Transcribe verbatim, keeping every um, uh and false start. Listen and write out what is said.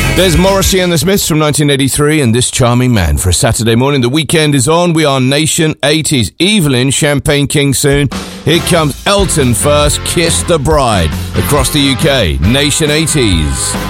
There's Morrissey and the Smiths from nineteen eighty-three and This Charming Man for a Saturday morning. The weekend is on. We are Nation eighties. Evelyn, Champagne King soon. Here comes Elton first. Kiss the Bride. Across the U K, Nation eighties.